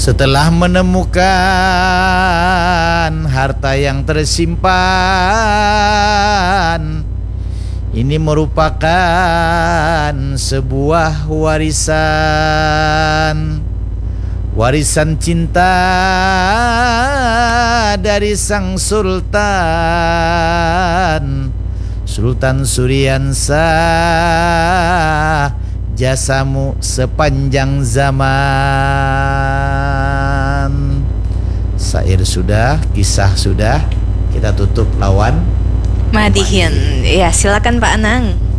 Setelah menemukan harta yang tersimpan, ini merupakan sebuah warisan cinta dari sang Sultan Suriansah, jasamu sepanjang zaman. Syair sudah, kisah sudah, kita tutup lawan Madihin. Ya, silakan Pak Anang.